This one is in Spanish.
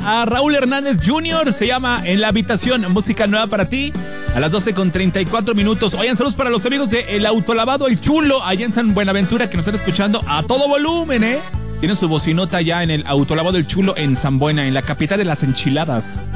a Raúl Hernández Jr. Se llama En la Habitación, música nueva para ti. A las 12:34. Oigan, saludos para los amigos de El Autolavado El Chulo, allá en San Buenaventura, que nos están escuchando a todo volumen, Tienen su bocinota ya en El Autolavado El Chulo en San Buena, en la capital de las enchiladas.